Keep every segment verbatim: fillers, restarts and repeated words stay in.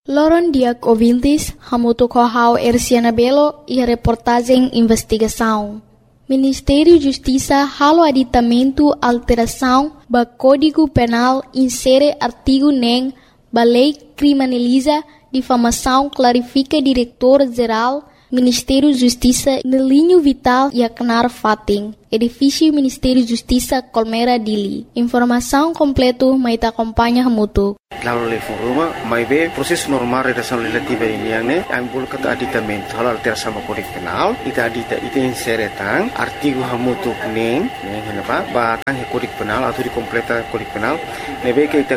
Loron Diak ouvintes, hamuto kohau Erciana Belo e a reportagem investigação. Ministério da Justiça halo aditamento alteração ba Código Penal insere artigo nem ba lei criminaliza difamação clarifica diretor-geral Ministério da Justiça no linho vital e acnar fating. Edifício Ministério da Justiça Colmera Dili. Informação completo mai ta acompanha hamuto. Lalu le foruma mai be proses normal redação legislativa ini yang ne ambul kata aditamento hal alteração ba Código Penal ita adita ita insere tang artigo hamutu neng neng henapa ba tang Código Penal atau di completa Código Penal ne be ke ita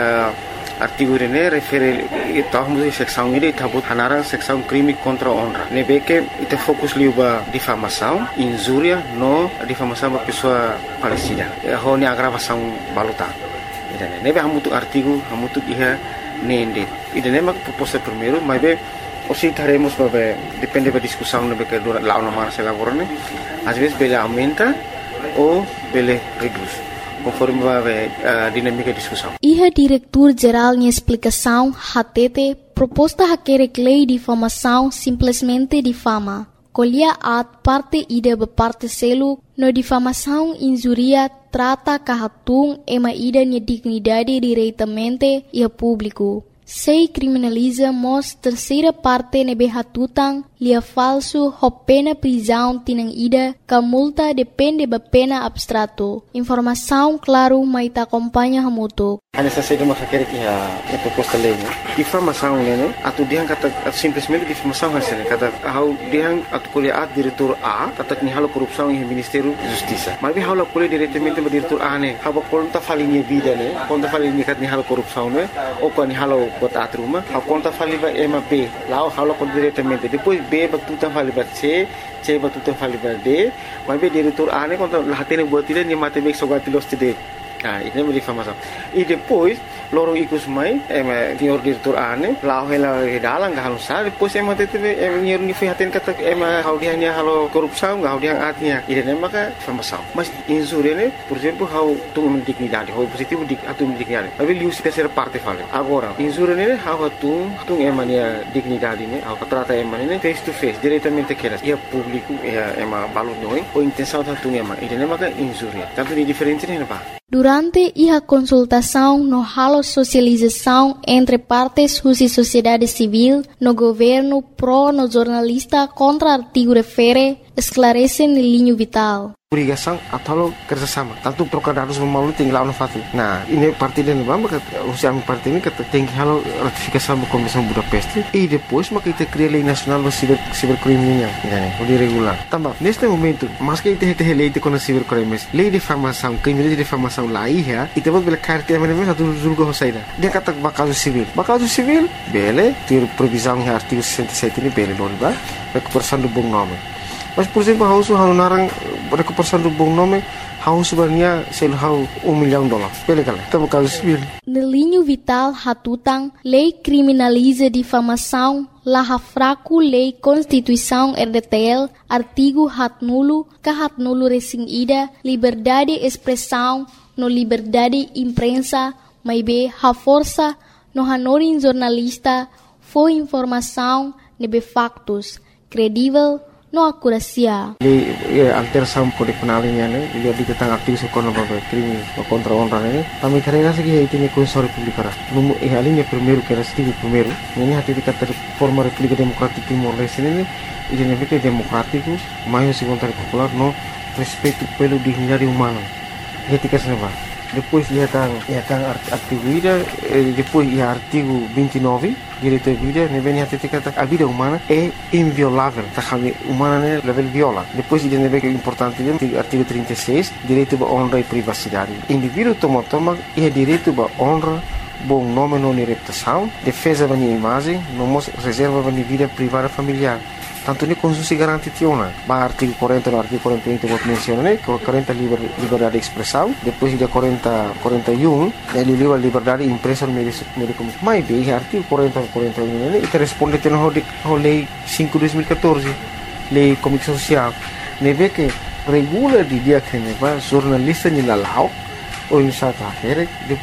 artigo ini refere tahu mesti seksão ini tabut hanara seksão crime contra honra ne be ke ita fokus liu ba difamação injuria no difamação ba pessoa falecida ho ni agravação baluta. Idane nebe hamutu artigo hamutu iha nende idane mak proposta primeiro mas be osi taremos babe depende da discussão nebe que dura lá uma marcha laborane às vezes bele aumenta ou bele reduz conforme babe a dinâmica da discussão. Iha diretor geral de explicação H T T proposta haquere lei de difamação simplesmente difama. Colhia at parte ida ba parte selu no difamação injuria trata kahatung ema ida nia dignidade diretamente e a público. Sei criminaliza mos terceira parte nebe hatutang lia falso ho pena prisão tinang ida ka multa depende ba pena abstrato. Informação claro mai ta acompanha hamuto. Hanya saja cuma sakit ya proposta lei. Difamação né? Atu dia kata simplesmente difamação hasilnya kata how dia atu kuliah diretor A kata ni halo korupsi em Ministério da Justiça. Mas bem halo kuliah diretamente ba diretor A né? Haba conta falinha vida né? Conta falinha kat ni halo korupsi né? Ou kan ni halo buat atruma. Haba conta falinha M B. Lá halo conta diretamente. Depois B batutan falinha C, C batutan falinha D. Mas bem diretor A né? Conta lahatene buat dia ni mate bek sogatilos tide. Ah, ini é difamação. E depois, loro ikus mai, é senhor diretor ane, lá ela redalang gak halusar, depois é mate teve é senhor ni fihaten kata é hau dia ni halo korupsão, gak hau dia atnya. Ini é maka difamação. Mas injúria né, por exemplo, hau tu dignidade, hau positivo dik atu dignidade. Mas liu se terceira parte fala. Agora, injúria né, hau tu tu é mania dignidade né, hau trata é mania face to face, diretamente que é público, é é ma balu noi, ou intenção tu é ma. Ini é maka injúria. Tanto de diferente né, pá. Durante a consultação no halo socialização entre partes e sociedade civil, no governo pro no jornalista contra artigo refere, esclarece no linho vital. Obrigação atau kerjasama. Tanto trocar dados melalui tinggal no fatu. Nah, ini parti dan bamba kata usia parti ini kata tinggi halo ratifikasi sama Komisi Budapest. E depois maka kita cria lei nasional do ciber cibercriminal, né? O de regular. Também neste momento, mas que kita kita lei de com cibercrimes, lei de difamação, crime de difamação lá ia, e depois bela carta mesmo satu julgo hosaida. Dia kata bakal civil. Bakal civil, bele, ter previsão em artigo sessenta e sete ini bele non ba? Recuperação do bom nome. Mas, por exemplo, hau su hau narang recuperação do bom nome, hau sebenarnya sel hau um milhão de dólares. Pele kala, tamo caso civil. No linho vital hatutang, lei criminaliza difamação, laha fraco lei Constituição R D T L, artigo hat nulo, ka hat nulo resing ida, liberdade expressão, no liberdade imprensa, mai be ha força, no hanorin jornalista, foi informação, nebe factos, credível, no acuracia. Lei alteração Código Penal ini ne, dia ditentang artigo sekono babe crime contra honra ne. Kami karena segi itu ni Konstitusi Republik Ara. Numu eh alinha primeiro que era artigo primeiro. Ini hati dikata forma Republik Demokratik Timor Leste ini, ini ne fica democrático, mais se vontade popular no respeito pelo dignidade humana. Etika seneva. Depois ia tang ia tang artigo ida, depois ia artigo vinte e nove, direito à vida, ne vem hati dikata a vida humana é inviolável, tá kami humana ne level viola. Depois ida ne vem que é importante dia artigo trinta e seis, direito à honra e privacidade. Indivíduo toma toma ia direito à honra, bom nome não reputação, defesa da minha imagem, não reserva da minha vida privada familiar. Tanto ni konstitusi garanti tiona. Ba artigo quarenta no artigo quarenta e um que menciona né, quarenta liber, liberdade de expressão, depois de quarenta, quarenta e um, ele livre liberdade de imprensa no meio de comunicação. Mas bem, artigo quarenta e quarenta e um né, e responde tendo a lei cinco de dois mil e quatorze, lei comunicação social. Ne vê que regula de dia que ne va jornalista ni lalau ou em sata, depois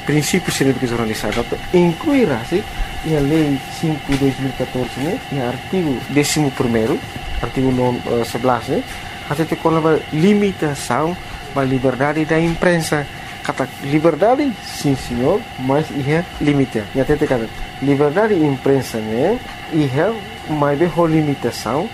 princípios de jornalismo, inclui a Lei cinco de dois mil e catorze, né, e o artigo décimo primeiro, artigo sebelas, né, até tem uma limitação da liberdade da imprensa. Kata liberdade, sim senhor, mas é limita. E até tem kata liberdade da imprensa, né, é mais bem a limitação,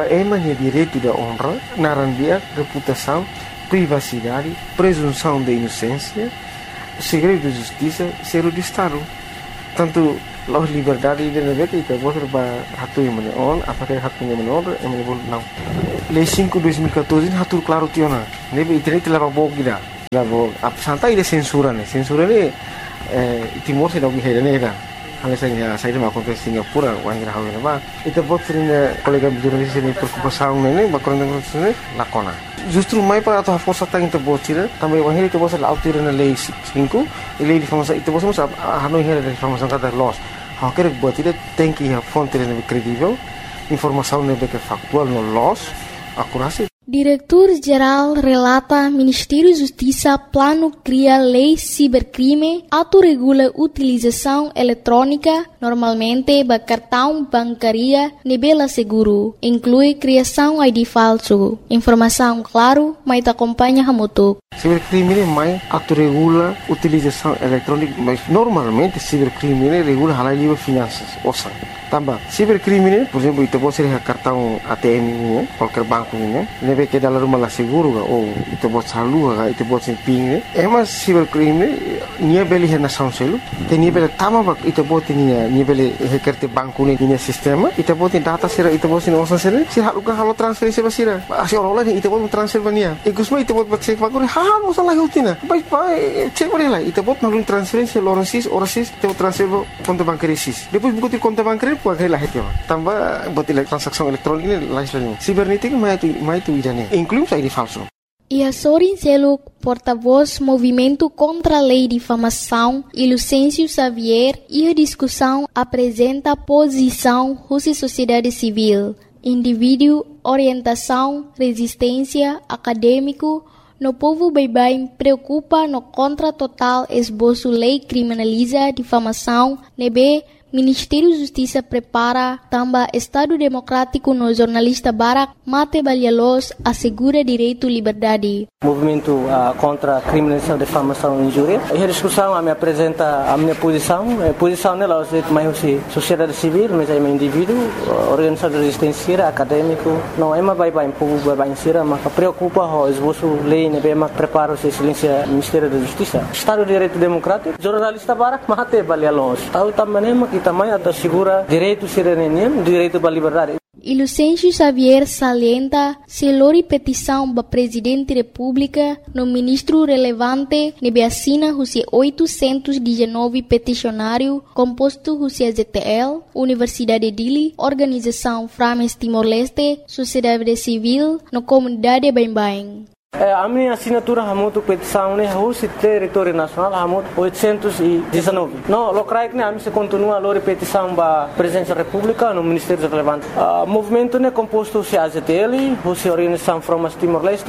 é direito da honra, narandia, reputação, privacidade, presunção de inocência, segredo de justiça, segredo de Estado. Tanto a liberdade de navegar kita boleh hatu yang mana on, apakah hatu yang mana on, yang mana boleh não. Lei cinco de dois mil e catorze hatu claro tiona. Nebe internet leva bom kita. Leva apa santai de censura ne. Censura ne eh Timor se dog hera ne kan. Hanya saya saya mau kontes Singapura, wangira hawe na ba. Ita bot sering kolega jurnalis ini preocupação ne, bakron dengan sini lakona. Justru mai para a força tá então botira, também o henrique você lá altira na lei cinco, e lei de informação, então você sabe, a não henrique de informação cada loss. A querer botira tem que a fonte é credível, informação não é factual no loss, acurácia. Diretor-Geral relata Ministério da Justiça plano cria lei cibercrime, autorregula utilização eletrônica, normalmente ba cartão bancaria nebela seguro, inclui criação I D falso. Informação claro, mas te acompanha hamutuk. Cibercrime é mais autorregula utilização eletrônica, mas normalmente cibercrime regula halal livre finanças, ouça. Também, cibercrime, por exemplo, itu pode ser cartão A T M ini, qualquer banco ini, nebe que dalam rumah seguro ou itu pode saldo, itu pode ser ping. Emas cibercrime, nia beli hena nação selu, te nia beli tama bak itu pode nia nia beli hekerte banco ini nia sistema, itu pode data sira, itu pode nia osan sira, sira haluka halu transferensi basira, asyik orang lain itu pode transfer bania, ikusma itu pode cek bagore, hal masalah hutina, baik baik cek boleh lah, itu pode malu transferensi orang sis, orang sis, itu transfer konto bancaria sis, depois buku konto bancaria Pagkai lah itu, tambah buat transaksi elektronik ini lain-lain. Sibernetik mai itu mai itu idane, inclui I D falso. E a Sorin Seluk, porta-voz Movimento contra a Lei de Difamação, e Lucêncio Xavier, e a discussão apresenta a posição da sociedade civil, indivíduo, orientação, resistência, acadêmico. No povo bem-bem preocupa no contra total esboço lei criminaliza difamação, nebe Ministério da Justiça prepara também Estado Democrático no jornalista Barak Mate Balhalos assegura direito à liberdade. Movimento uh, contra a criminalização, difamação e injúria. E a discussão a me apresenta a minha posição. A posição nela é mais sociedade civil, mas é um indivíduo, organização de resistência, acadêmico. Não é mais bem povo bem bem mas preocupa o esboço lei, né, bem prepara o silêncio Ministério da Justiça. Estado de Direito Democrático, jornalista Barak Mate Balhalos. Tahu também que também assegura direito cidadania, direito à liberdade. E Lucêncio Xavier salienta se lori petição para Presidente da República no ministro relevante nebe assina os oitocentos e dezenove peticionário composto os Z T L, Universidade de Dili, Organização Frames Timor-Leste, Sociedade Civil, no Comunidade Bem-Bem. A minha assinatura hamutu petição né o território nacional hamut oitocentos e dezenove. No locais né a mim se continua a petição para presidência da República no Ministério relevante. O movimento né composto se A Z T L, o Organização Frames Timor-Leste,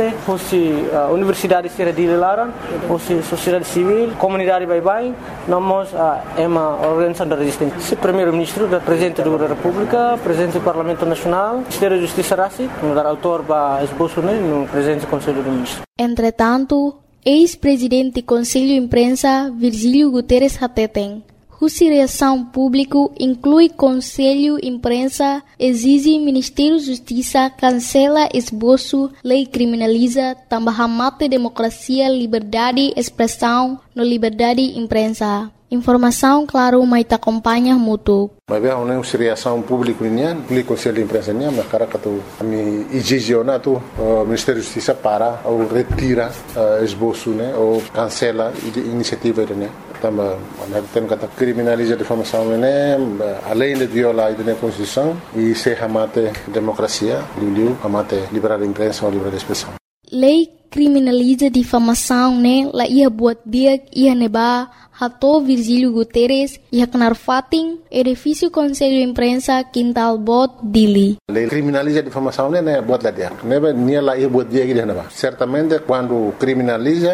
o Universidade de Laran, o Sociedade Civil, Comunidade Bye-Bye, nós é uma organização da resistência. O primeiro-ministro, o presidente da República, presidente do Parlamento Nacional, Ministério da Justiça Rassi, o autor para esboço né no presidente do Conselho do Entretanto, ex-presidente do Conselho de Imprensa, Virgílio Guterres Hateten, cuja reação pública inclui Conselho de Imprensa, exige Ministério da Justiça cancela esboço, lei criminaliza, também mate democracia, liberdade, expressão, no liberdade de imprensa. Informação, claro, mas te acompanha mútuo. Mas bem, uma reação pública nian, pelo Conselho de Imprensa nian, mas cara que tu me exigionar tu o Ministério da Justiça para ou retira esboço, né, ou cancela a iniciativa né. Também, temos que criminalizar a difamação, né, além de violar a Constituição e se ramate democracia, liu ramate liberdade de imprensa ou liberdade de expressão. Lei criminaliza difamação, né? La ia buat dia ia neba hato Virgílio Guterres ia kenar fating edifício Conselho de Imprensa Quintal Bot Dili. Lei criminaliza difamação, né? Buat lá dia. Neba nia la ia buat dia que neba. Certamente quando criminaliza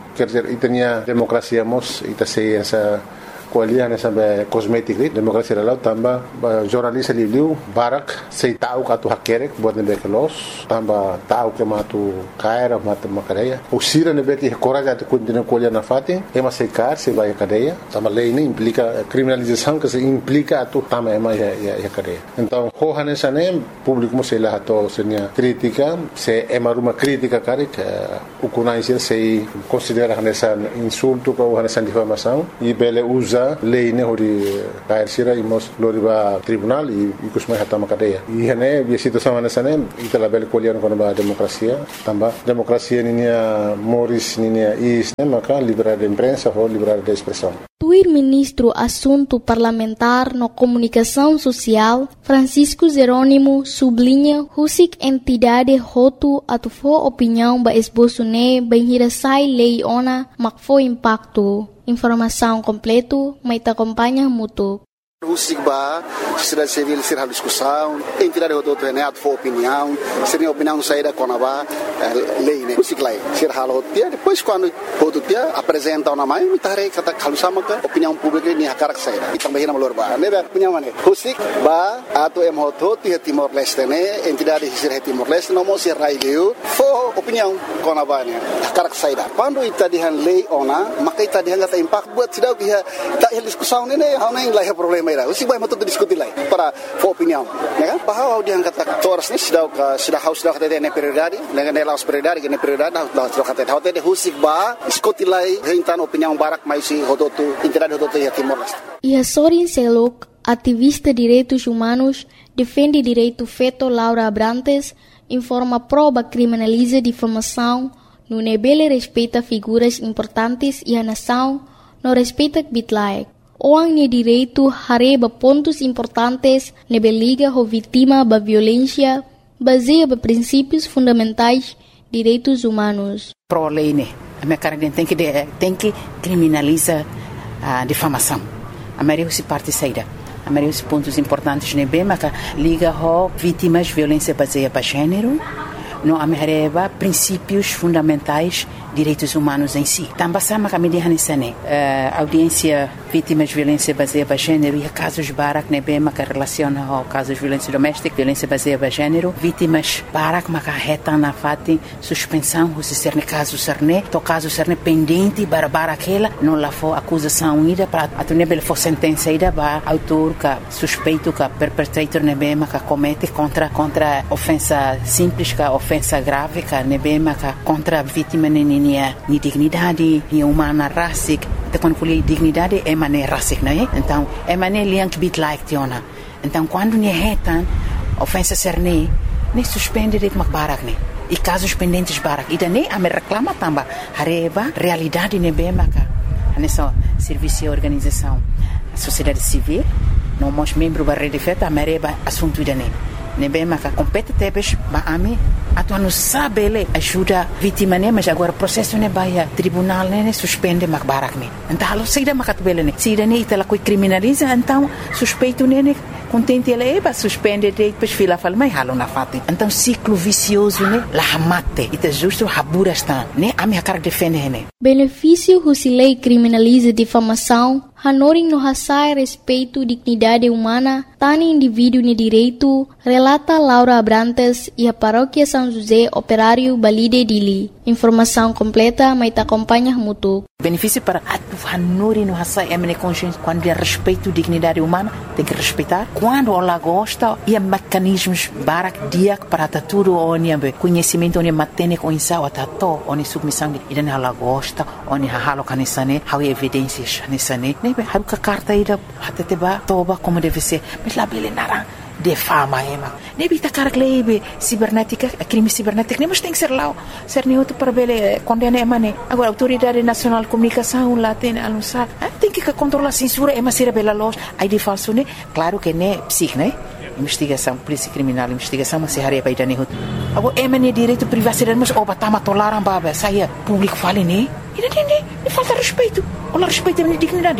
quer dizer, e tinha democracia mos, e sei essa kualiah na sampai kosmetik ni demokrasi dalau tambah jurnalis liu barak sei tahu katu hakerek buat nebe kelos tambah tahu ke matu kaira matu makadeia usira nebe que coragem de continuar kualiah na fatin é mas sei car sei vai cadeia tambah lei ini implica criminalização que se implica tu tambah ema ya ya cadeia então hohane sane público mo sei lá to senia crítica se ema ruma crítica karik ukunai sei considera nessa insulto ou nessa difamação e bele usa lei ne hori kair sira imos loriba tribunal e kusmai hatama cadeia e hane bi situação nessa ne itala bele kualiah no ba demokrasia tambah demokrasia ninia moris ninia is ne maka liberdade de imprensa ou liberdade de expressão. Tuir ministro Assunto Parlamentar no Comunicação Social, Francisco Jerônimo, sublinha husik entidade hotu atufo opinião ba esboço ne bem hirasai lei ona makfo impacto. Informação completo, mas te acompanha muito. Husik ba, sociedade civil ser a discussão, entidade do outro né, for opinião, ser opinião saída com a ba lei né, husik lá, ser halo dia, depois quando outro dia apresenta uma mãe, muita rei kata kalau sama ke opinião pública ni hakarak saída, e também na malor ba, né, opinião mana, husik ba, atau em hoto ti Timor Leste né, entidade ser Timor Leste, não mostra rai leu, for opinião com a ba né, hakarak saída. Quando ita dihan lei ona, maka ita dihan kata impact buat sidau dia tak hal diskusão né, hal nem lah problema. Usi baik betul diskuti lai para for opinião, né? Bahwa dia kata toras ni sudah sudah haus sudah kata ne prioridade, dengan ne laus prioridade, ne prioridade dah sudah kata dah kata husik ba diskuti lai hentan opinião barak mais si hodotu entidade hodotu ya Timor Leste. E Sorin Selok, ativista de direitos humanos, defende direito feito Laura Abrantes, informa prova criminaliza difamação, no nebele respeita figuras importantes e a nação, no respeita bitlaek. Orang ni direito hareba pontos importantes nebe liga ho vítima ba violência baseia ba princípios fundamentais direitos humanos. Pro lei né, a minha cara tem que tem que criminaliza a difamação. A maioria se parte saída. A maioria os pontos importantes nebe maka liga ho vítimas violência baseia ba gênero. No amereba princípios fundamentais direitos humanos em si. Também sama kami dihanisane audiência vítimas de violência baseada em gênero e casos barak nebe maka relaciona ao casos de violência doméstica, violência baseada em gênero, vítimas barak maka reta na fati suspensão se ser ne caso serne, to caso serne pendente para bara aquela não lá for acusação ida para a nebe for sentença ida ba autor ka suspeito ka perpetrator nebe maka comete contra contra ofensa simples ka ofensa grave ka nebe maka contra vítima ni ni dignidade ni humana rasik te quando fui dignidade é maneira rasik não é então é maneira liang bit like tiona então quando ni retan ofensa serne nem suspende de barak ne e casos pendentes barak ida nem a me reclama tamba hareba realidade ne bem maka nessa serviço e organização sociedade civil não mos membro da rede feta a mereba assunto ida nem ne bem maka compete tebes ba ami atu não sabe ele ajuda vítima né mas agora processo né vai tribunal né suspende mak barak né então halo saída makat bele né saída né itala coi criminaliza então suspeito né contente ele é para suspender depois fila fala mas halo na fati então ciclo vicioso né la mate ita justo habura está né a minha cara defende né benefício husilei criminaliza difamação hanoring no hasai respeito dignidade humana tani indivíduo ni direito relata Laura Abrantes e a paróquia São José Operário Balide Dili. Informação completa, mas te acompanha muito. Benefício para a hanoring no hasai emne consciência quando é respeito dignidade humana tem que respeitar quando ela gosta e há mecanismos barak diak para tudo onde conhecimento onde matene com insau atato onde submissão e dan ela gosta onde halo kanisane how evidências nisane né hal ka carta ida hateteba toba como deve ser mas lá bele narang de fama ema ne bita carglebe cibernética crime cibernético mas tem que ser lá ser neutro para bele condena ema né agora autoridade nacional de comunicação lá tem anunciar tem que controlar a censura ema ser bela loja aí de falso né claro que né psic né investigação polícia criminal investigação mas se haria para idane hut agora ema né direito privacidade mas oba tama tolaram baba saia público fale né e não tem falta respeito ou respeito a dignidade né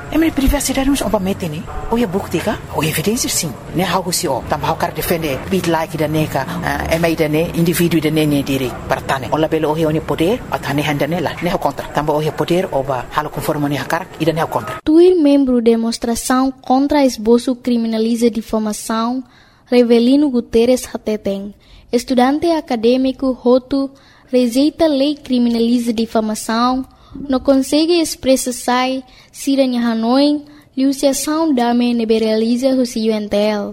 É minha privacidade nos obamete ni. O é bukti ka? O evidência sim. Ne hau si o. Tambah kar defender bit like da neka. É mai da ne indivíduo da ne ne diri partane. Ola belo o é poder atane handane la. Ne hau contra. Tambah o é poder oba halo conforme ne hakar ida ne hau contra. Tuir membro de demonstração contra esboço criminaliza difamação Revelino Guterres Hateteng. Estudante acadêmico Hotu rejeita lei criminaliza difamação, não consegue expressar se em Hanoi, liuciação dame neberaliza o C U N T L.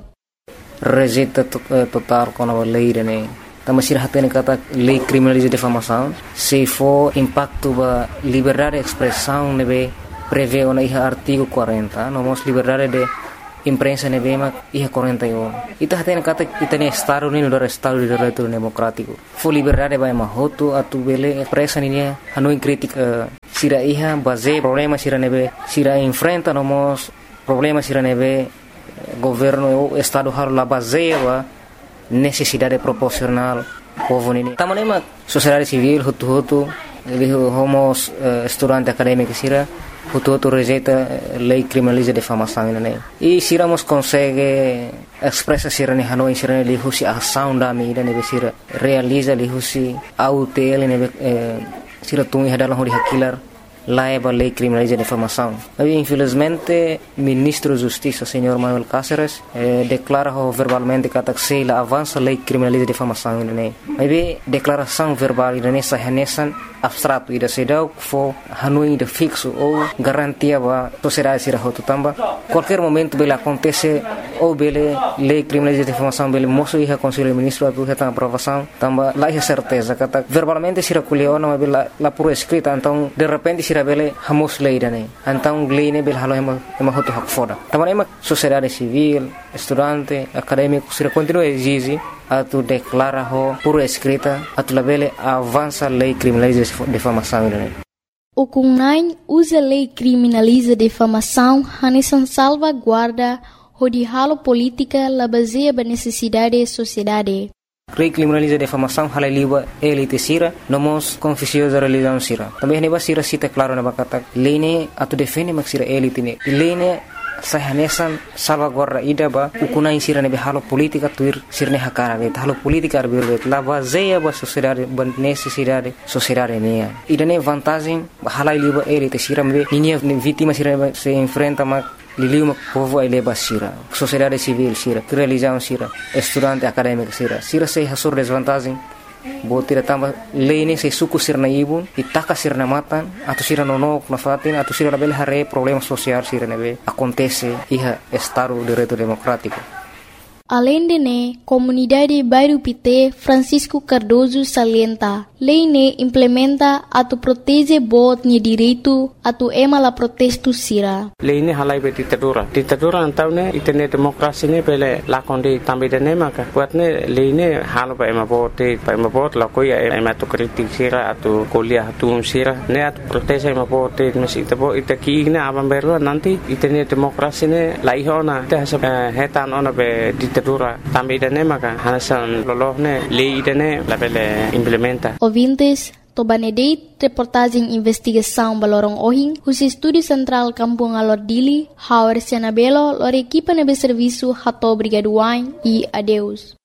Rejeita total com a lei, né? Também se hatene kata lei criminaliza difamação, se for impacto ba liberdade de expressão nebe prevê na iha artigo quarenta, nomos liberdade de imprensa nebema iha quarenta e um. Ita hatene kata ita ne estado ni no estado de direito democrático. Fo liberdade ba mahoto atu bele expressa ni Hanoi crítica sira iha base problema sira nebe sira enfrenta nomos problema sira nebe governo o estado har la base ba necessidade proporcional povo ni. Tamanema sociedade civil hutu hutu ele homos uh, estudante acadêmico sira hutu rejeita lei criminaliza difamação né e siramos consegue expressa sira ne Hanoi sira ne husi ação da mi ne sira realiza li husi autel ne sira tungi hadalang hori hakilar laiba lei criminaliza difamação. Mas infelizmente ministro da Justiça senhor Manuel Cáceres eh, declara verbalmente que a avança lei criminaliza difamação né. Mas declaração verbal né sahanesan abstrato ida sedau fo Hanoi de fixo ou garantia ba sociedade sira hotu tamba qualquer momento bele acontece ou bele lei criminaliza difamação bele moço iha conselho ministro atu heta aprovação tamba lá é certeza kata verbalmente sira kuliona mas bela la por escrita então de repente sira bele hamos lei dane então lei ne bele halo ema ema hotu hak foda tamba ema sociedade civil estudante acadêmico sira continua exige atu declara ho por escrita atu labele avança lei criminaliza difamação né. O Kunai usa lei criminaliza difamação hanesan salvaguarda o de halo política la baseia ba necessidade da sociedade. Lei criminaliza difamação hala liba elite sira nomos confusiosa religião sira. Também neba sira cita claro na bakata lei ne atu defende mak sira elite ne. Lei ne sahanesan salvaguarda ida ba ukunai sira nebe halo politika tuir sirne hakara be halo politika arbirbe la baseia ba sociedade ba necessidade sociedade ne ida ne vantagem hala liba elite sira me ninia vítima sira se enfrenta ma liliu povo ele ba sira sociedade civil sira religião sira estudante acadêmico sira sira se hasur desvantagem botira tamba lei se suku sirna ibun itaka sirna matan atau sira nonok na fatin atau sira bel hare problema social sira nebe acontece iha estado de direito democrático. Além de ne, comunidade bairro Pité Francisco Cardoso salienta, lei ne implementa atu protege bot ni direito atu ema la protesto sira. Lei ne halai be ditadura. Ditadura antau ne itene demokrasi ne bele lakonde tambe de ne maka. Buat ne lei ne halo ba ema bot ba ema bot la koya ema tu kritik sira atu kuliah tu sira ne atu protege ema bot mes ita bo ita ki ne abang berwa nanti itene demokrasi ne laihona te hasa hetan ona be ditadura tambe de ne maka hanasan loloh ne lei de ne la bele implementa. Ouvintes, Tobanedeit, reportagem investigação Balorong Ohing, o Estúdio Central Kampung Alordili, Howard Senabelo, lor equipa nebe serviço Hato Brigaduain e adeus.